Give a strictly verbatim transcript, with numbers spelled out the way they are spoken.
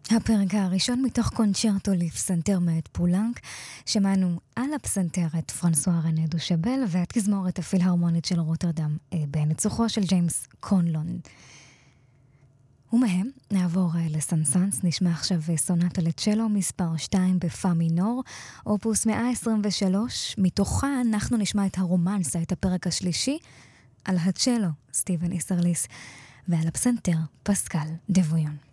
הפרק הראשון מתוך קונצ'רטו לפסנתר מאת פולנק, שמענו על הפסנתר את פרנסואה רנה דושבל והתזמורת הפילהרמונית של רוטרדם בניצוחו של ג'יימס קונלון. ומהם נעבור לסנסנס, נשמע עכשיו סונטה לצ'לו מספר שתיים בפא מינור, אופוס מאה עשרים ושלוש, מתוכה אנחנו נשמע את הרומנסה, את הפרק השלישי, על הצ'לו סטיבן איסרליס, ועל הפסנתר פסקל דבויון.